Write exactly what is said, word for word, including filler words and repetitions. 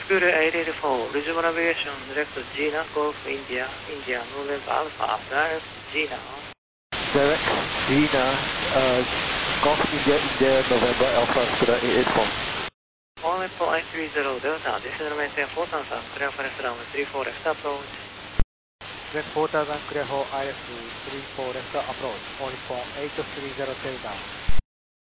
Good eight eighty-four, resume navigation, direct to Gina, Golf, India, India, November Alpha, direct Gina. Direct Gina, uh, Golf, India, India, November Alpha, Scuda eight eighty-four. one four eight three zero Delta, descend maintain four thousand, clear for runway three four left approach. Then four thousand, clear for I F three four left approach, one four eight three zero Delta.